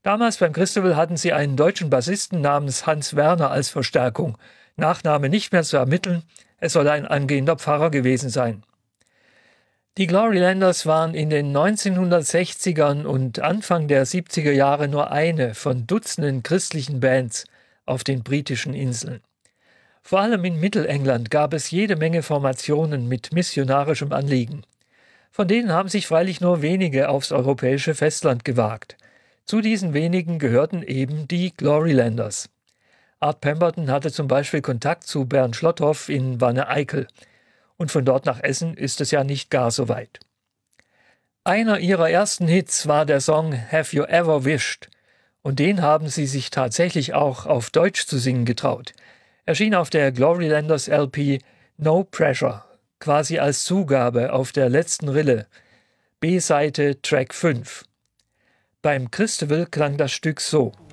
Damals beim Christabel hatten sie einen deutschen Bassisten namens Hans Werner als Verstärkung. Nachname nicht mehr zu ermitteln, es soll ein angehender Pfarrer gewesen sein. Die Glorylanders waren in den 1960ern und Anfang der 70er Jahre nur eine von Dutzenden christlichen Bands auf den britischen Inseln. Vor allem in Mittelengland gab es jede Menge Formationen mit missionarischem Anliegen. Von denen haben sich freilich nur wenige aufs europäische Festland gewagt. Zu diesen wenigen gehörten eben die Glorylanders. Art Pemberton hatte zum Beispiel Kontakt zu Bernd Schlotthoff in Wanne-Eickel. Und von dort nach Essen ist es ja nicht gar so weit. Einer ihrer ersten Hits war der Song Have You Ever Wished? Und den haben sie sich tatsächlich auch auf Deutsch zu singen getraut. Erschien auf der Glorylanders LP No Pressure, quasi als Zugabe auf der letzten Rille, B-Seite Track 5. Beim Christabel klang das Stück so.